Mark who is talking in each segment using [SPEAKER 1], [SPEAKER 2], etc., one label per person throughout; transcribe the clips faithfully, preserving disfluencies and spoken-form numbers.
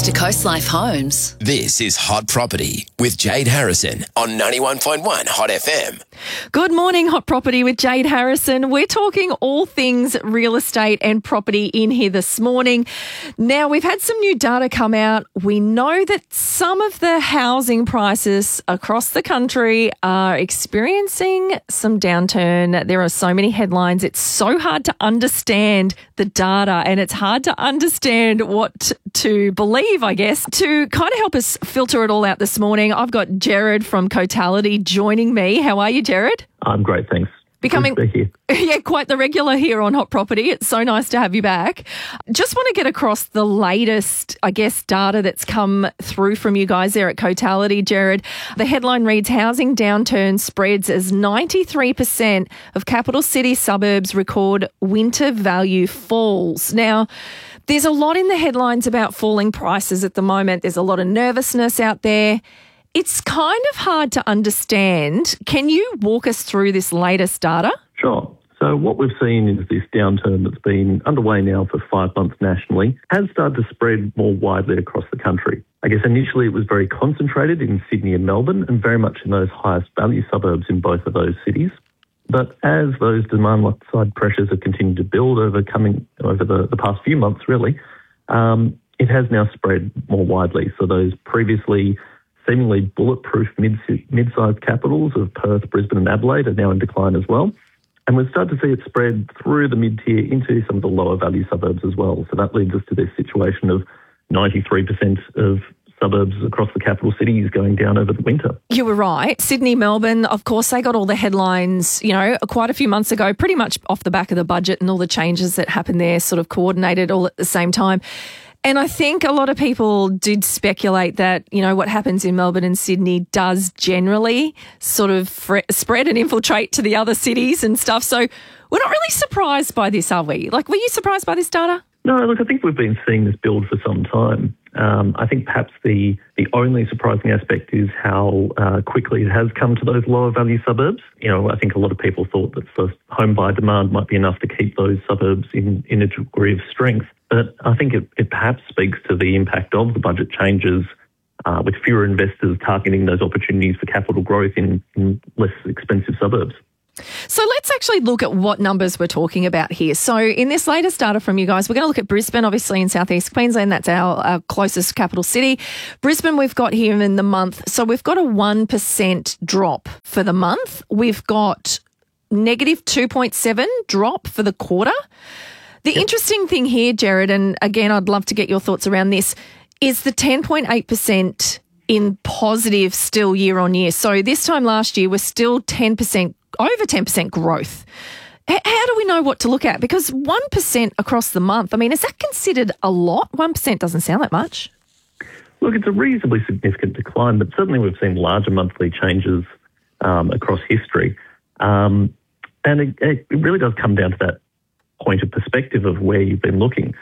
[SPEAKER 1] Thanks to Coast Life Homes.
[SPEAKER 2] This is Hot Property with Jade Harrison on ninety-one point one Hot F M.
[SPEAKER 3] Good morning, Hot Property with Jade Harrison. We're talking all things real estate and property in here this morning. Now, we've had some new data come out. We know that some of the housing prices across the country are experiencing some downturn. There are so many headlines. It's so hard to understand the data and it's hard to understand what to believe, I guess. To kind of help us filter it all out this morning, I've got Jared from Cotality joining me. How are you, Jared?
[SPEAKER 4] I'm great, thanks.
[SPEAKER 3] Becoming,
[SPEAKER 4] Good to be here.
[SPEAKER 3] yeah, quite the regular here on Hot Property. It's so nice to have you back. Just want to get across the latest, I guess, data that's come through from you guys there at Cotality, Jared. The headline reads, housing downturn spreads as ninety-three percent of capital city suburbs record winter value falls. Now, there's a lot in the headlines about falling prices at the moment. There's a lot of nervousness out there. It's kind of hard to understand. Can you walk us through this latest data?
[SPEAKER 4] Sure. So what we've seen is this downturn that's been underway now for five months nationally has started to spread more widely across the country. I guess initially it was very concentrated in Sydney and Melbourne and very much in those highest value suburbs in both of those cities. But as those demand side pressures have continued to build over coming over the, the past few months, really, um, it has now spread more widely. So those previously seemingly bulletproof mid, mid-sized capitals of Perth, Brisbane and Adelaide are now in decline as well. And we've started to see it spread through the mid-tier into some of the lower value suburbs as well. So that leads us to this situation of ninety-three percent of suburbs across the capital cities going down over the winter.
[SPEAKER 3] You were right. Sydney, Melbourne, of course, they got all the headlines, you know, quite a few months ago, pretty much off the back of the budget and all the changes that happened there, sort of coordinated all at the same time. And I think a lot of people did speculate that, you know, what happens in Melbourne and Sydney does generally sort of fre- spread and infiltrate to the other cities and stuff. So we're not really surprised by this, are we? Like, were you surprised by this data?
[SPEAKER 4] No, look, I think we've been seeing this build for some time. Um, I think perhaps the, the only surprising aspect is how uh, quickly it has come to those lower value suburbs. You know, I think a lot of people thought that first home buy demand might be enough to keep those suburbs in, in a degree of strength. But I think it, it perhaps speaks to the impact of the budget changes uh, with fewer investors targeting those opportunities for capital growth in, in less expensive suburbs.
[SPEAKER 3] So let's actually look at what numbers we're talking about here. So in this latest data from you guys, we're going to look at Brisbane, obviously in southeast Queensland. That's our, our closest capital city. Brisbane we've got here in the month. So we've got a one percent drop for the month. We've got negative two point seven drop for the quarter. The yep. interesting thing here, Jared, and again, I'd love to get your thoughts around this, is the ten point eight percent in positive still year on year. So this time last year, we're still ten percent, over ten percent growth. H- how do we know what to look at? Because one percent across the month, I mean, is that considered a lot? one percent doesn't sound that much.
[SPEAKER 4] Look, it's a reasonably significant decline, but certainly we've seen larger monthly changes um, across history. Um, and it, it really does come down to that point of perspective of where you've been looking.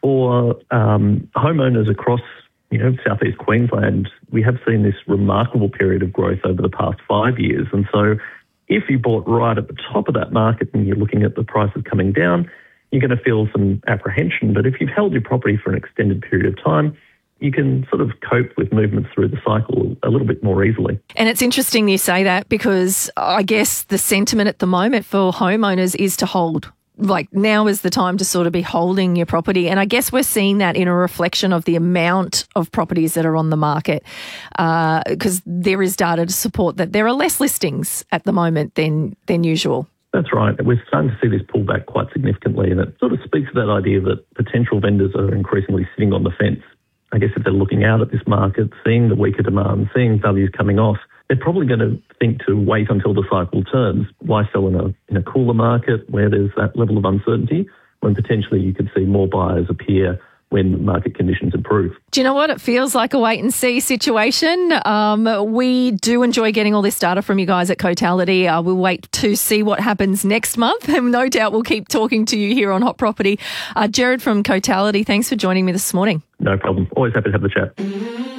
[SPEAKER 4] For um, homeowners across, you know, southeast Queensland, we have seen this remarkable period of growth over the past five years. And so if you bought right at the top of that market and you're looking at the prices coming down, you're going to feel some apprehension. But if you've held your property for an extended period of time, you can sort of cope with movements through the cycle a little bit more easily.
[SPEAKER 3] And it's interesting you say that because I guess the sentiment at the moment for homeowners is to hold. Like now is the time to sort of be holding your property. And I guess we're seeing that in a reflection of the amount of properties that are on the market because uh, there is data to support that there are less listings at the moment than than usual.
[SPEAKER 4] That's right. We're starting to see this pull back quite significantly, and it sort of speaks to that idea that potential vendors are increasingly sitting on the fence. I guess if they're looking out at this market, seeing the weaker demand, seeing values coming off, they're probably going to think to wait until the cycle turns. Why sell in a in a cooler market where there's that level of uncertainty when potentially you could see more buyers appear when market conditions improve?
[SPEAKER 3] Do you know what? It feels like a wait and see situation. Um, we do enjoy getting all this data from you guys at Cotality. Uh, we'll wait to see what happens next month, and no doubt we'll keep talking to you here on Hot Property. Uh, Jared from Cotality, thanks for joining me this morning.
[SPEAKER 4] No problem. Always happy to have the chat.